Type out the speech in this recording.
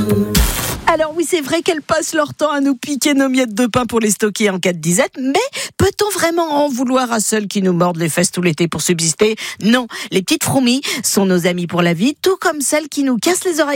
Alors oui, c'est vrai qu'elles passent leur temps à nous piquer nos miettes de pain pour les stocker en cas de disette, mais peut-on vraiment en vouloir à celles qui nous mordent les fesses tout l'été pour subsister ? Non, les petites fourmis sont nos amies pour la vie, tout comme celles qui nous cassent les oreilles